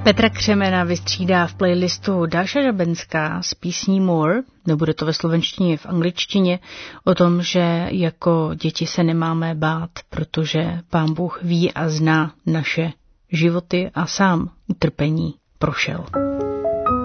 Petra Křemena vystřídá v playlistu Dáša Žabenská s písní More, nebude to ve slovenštině, v angličtině, o tom, že jako děti se nemáme bát, protože Pán Bůh ví a zná naše životy a sám utrpení prošel.